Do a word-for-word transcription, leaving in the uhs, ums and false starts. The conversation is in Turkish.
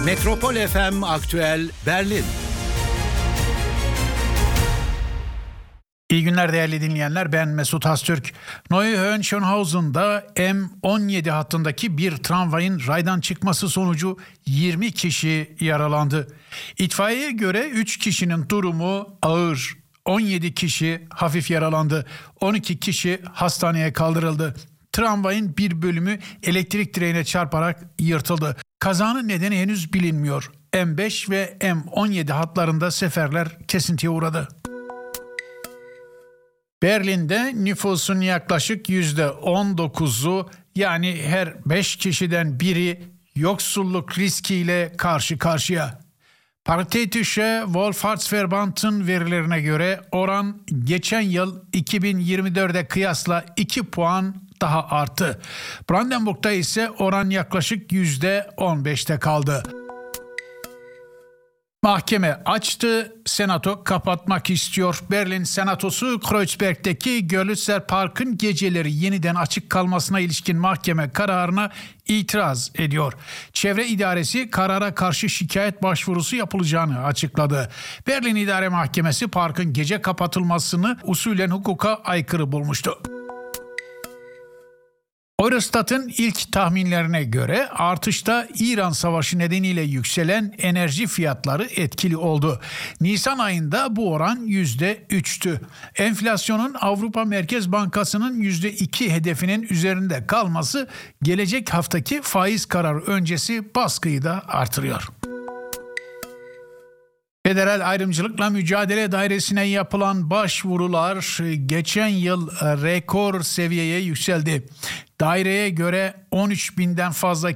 Metropol F M Aktüel Berlin. İyi günler değerli dinleyenler, ben Mesut Hastürk. Neuhohenschönhausen'da M on yedi hattındaki bir tramvayın raydan çıkması sonucu yirmi kişi yaralandı. İtfaiyeye göre üç kişinin durumu ağır, on yedi kişi hafif yaralandı, on iki kişi hastaneye kaldırıldı. Tramvayın bir bölümü elektrik direğine çarparak yırtıldı. Kazanın nedeni henüz bilinmiyor. M beş ve M on yedi hatlarında seferler kesintiye uğradı. Berlin'de nüfusun yaklaşık yüzde on dokuzu, yani her beş kişiden biri yoksulluk riskiyle karşı karşıya. Paritätische Wohlfahrtsverband'ın verilerine göre oran geçen yıl iki bin yirmi dörde kıyasla iki puan daha arttı. Brandenburg'da ise oran yaklaşık yüzde on beşte kaldı. Mahkeme açtı, senato kapatmak istiyor. Berlin Senatosu Kreuzberg'deki Görlitzer Park'ın geceleri yeniden açık kalmasına ilişkin mahkeme kararına itiraz ediyor. Çevre İdaresi karara karşı şikayet başvurusu yapılacağını açıkladı. Berlin İdare Mahkemesi parkın gece kapatılmasını usulen hukuka aykırı bulmuştu. Eurostat'ın ilk tahminlerine göre artışta İran Savaşı nedeniyle yükselen enerji fiyatları etkili oldu. Nisan ayında bu oran yüzde üçtü. Enflasyonun Avrupa Merkez Bankası'nın yüzde iki hedefinin üzerinde kalması gelecek haftaki faiz kararı öncesi baskıyı da artırıyor. Federal Ayrımcılıkla Mücadele Dairesi'ne yapılan başvurular geçen yıl rekor seviyeye yükseldi. Daireye göre on üç binden fazla